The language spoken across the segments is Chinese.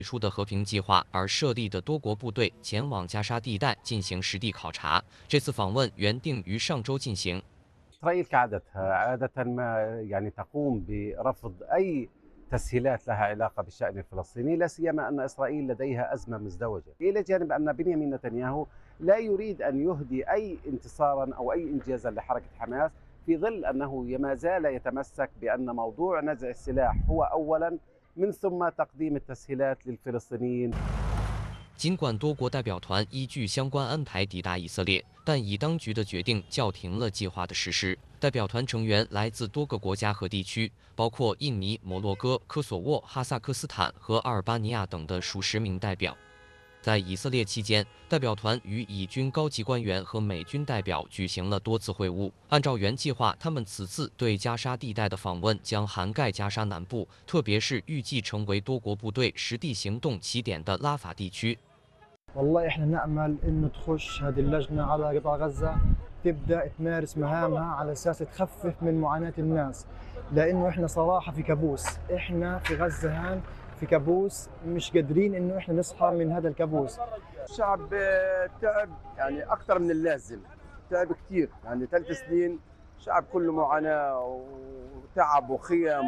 出的和平计划而设立的多国部队前往加沙地带进行实地考察。这次访问原定于上周进行。 إسرائيل كعادتها عادة ما يعني تقوم برفض أي تسهيلات لها علاقة بالشأن الفلسطيني، لا سيما أن إسرائيل لديها أزمة مزدوجة، إلى جانب أن بنيامين نتنياهو لا يريد أن يهدي أي انتصارا أو أي إنجازا لحركة حماس، في ظل أنه ما زال يتمسك بأن موضوع نزع السلاح هو أولا من ثم تقديم التسهيلات للفلسطينيين。 尽管多国代表团依据相关安排抵达以色列，但以当局的决定叫停了计划的实施。代表团成员来自多个国家和地区，包括印尼、摩洛哥、科索沃、哈萨克斯坦和阿尔巴尼亚等的数十名代表。在以色列期间，代表团与以军高级官员和美军代表举行了多次会晤。按照原计划，他们此次对加沙地带的访问将涵盖加沙南部，特别是预计成为多国部队实地行动起点的拉法地区。 والله احنا نأمل انه تخش هذه اللجنة على قطاع غزة تبدأ تمارس مهامها على اساس تخفف من معاناة الناس، لانه احنا صراحة في كابوس، احنا في غزة هان في كابوس مش قادرين انه احنا نصحى من هذا الكابوس. الشعب تعب يعني اكثر من اللازم، تعب كثير يعني 3 سنين الشعب كله معاناة وتعب وخيم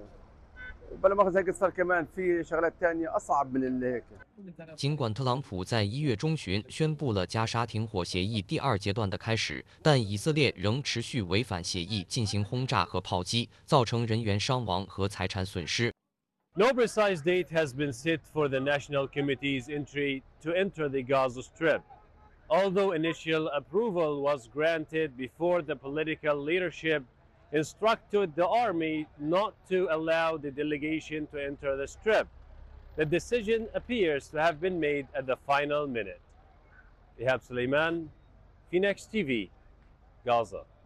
وبلا مؤاخذة هيك صار كمان في شغلات ثانية أصعب من اللي هيك。 尽管特朗普在1月中旬宣布了加沙停火协议第2阶段的开始，但以色列仍持续违反协议进行轰炸和炮击，造成人员伤亡和财产损失。 No precise date has been set for the National Committee's entry to enter the Gaza Strip, although initial approval was granted before the political leadership instructed the army not to allow the delegation to enter the strip. The decision appears to have been made at the final minute. Ihab Suleiman, Phoenix TV, Gaza.